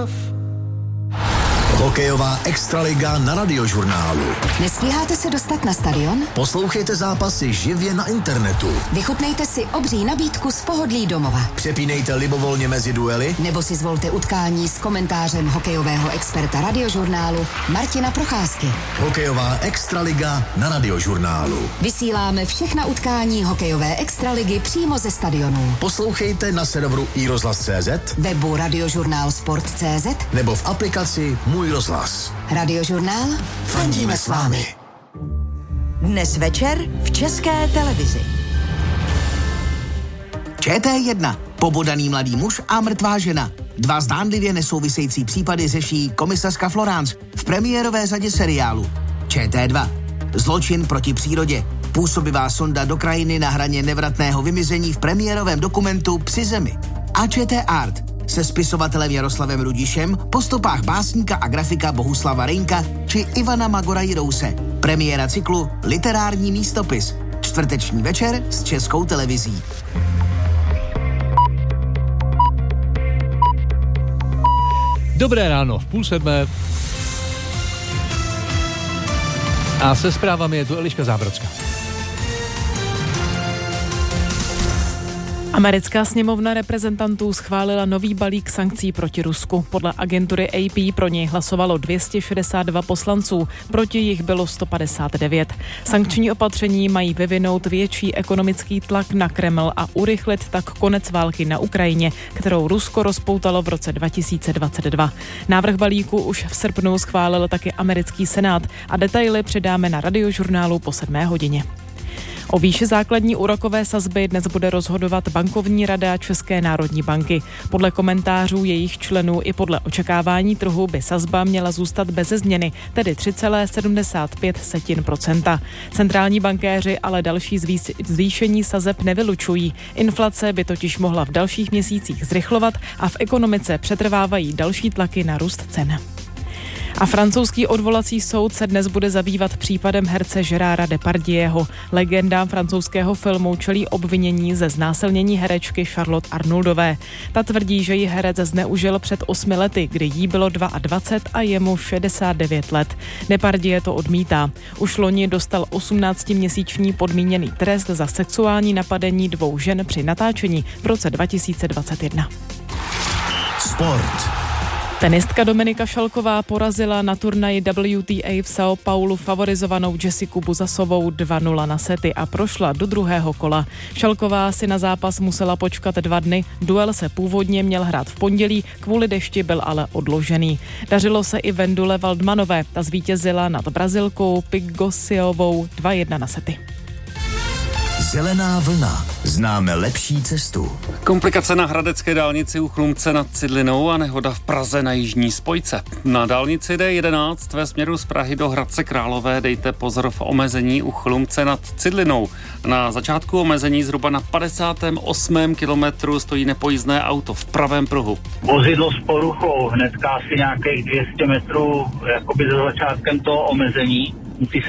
zastav. Hokejová extraliga na Radiožurnálu. Nestíháte se dostat na stadion? Poslouchejte zápasy živě na internetu. Vychutnejte si obří nabídku z pohodlí domova. Přepínejte libovolně mezi duely. Nebo si zvolte utkání s komentářem hokejového experta Radiožurnálu Martina Procházky. Hokejová extraliga na Radiožurnálu. Vysíláme všechna utkání hokejové extraligy přímo ze stadionů. Poslouchejte na serveru iRozhlas.cz, webu radiožurnálsport.cz nebo v aplikaci Můj rozhlas. Radiožurnál. Fandíme s vámi. Dnes večer v České televizi. ČT1. Pobodaný mladý muž a mrtvá žena. 2 zdánlivě nesouvisející případy řeší komisařka Florence v premiérové řadě seriálu. ČT2. Zločin proti přírodě. Působivá sonda do krajiny na hraně nevratného vymizení v premiérovém dokumentu Při zemi. A ČT Art se spisovatelem Jaroslavem Rudišem po stopách básníka a grafika Bohuslava Reynka či Ivana Magora Jirouse. Premiéra cyklu Literární místopis. Čtvrteční večer s Českou televizí. Dobré ráno, v 6:30. A se zprávami je tu Eliška Zábrodská. Americká sněmovna reprezentantů schválila nový balík sankcí proti Rusku. Podle agentury AP pro něj hlasovalo 262 poslanců, proti jich bylo 159. Sankční opatření mají vyvinout větší ekonomický tlak na Kreml a urychlit tak konec války na Ukrajině, kterou Rusko rozpoutalo v roce 2022. Návrh balíku už v srpnu schválil taky americký senát a detaily předáme na Radiožurnálu po 7 hodině. O výši základní úrokové sazby dnes bude rozhodovat bankovní rada České národní banky. Podle komentářů jejich členů i podle očekávání trhu by sazba měla zůstat beze změny, tedy 3,75%. Centrální bankéři ale další zvýšení sazeb nevylučují. Inflace by totiž mohla v dalších měsících zrychlovat a v ekonomice přetrvávají další tlaky na růst cen. A francouzský odvolací soud se dnes bude zabývat případem herce Gérarda Depardieuho. Legenda francouzského filmu čelí obvinění ze znásilnění herečky Charlotte Arnoldové. Ta tvrdí, že ji herec zneužil před 8 lety, kdy jí bylo 22 a jemu 69 let. Depardieu to odmítá. Už loni dostal 18měsíční podmíněný trest za sexuální napadení 2 žen při natáčení v roce 2021. Sport. Tenistka Dominika Šalková porazila na turnaji WTA v São Paulu favorizovanou Jessiku Buzasovou 2-0 na sety a prošla do druhého kola. Šalková si na zápas musela počkat 2 dny, duel se původně měl hrát v pondělí, kvůli dešti byl ale odložený. Dařilo se i Vendule Waldmanové, ta zvítězila nad Brazilkou Pigosiovou 2-1 na sety. Zelená vlna. Známe lepší cestu. Komplikace na hradecké dálnici u Chlumce nad Cidlinou a nehoda v Praze na jižní spojce. Na dálnici D11 ve směru z Prahy do Hradce Králové dejte pozor v omezení u Chlumce nad Cidlinou. Na začátku omezení zhruba na 58. kilometru stojí nepojízdné auto v pravém pruhu. Vozidlo s poruchou hnedka asi nějakých 200 metrů jakoby za začátkem toho omezení. Musí se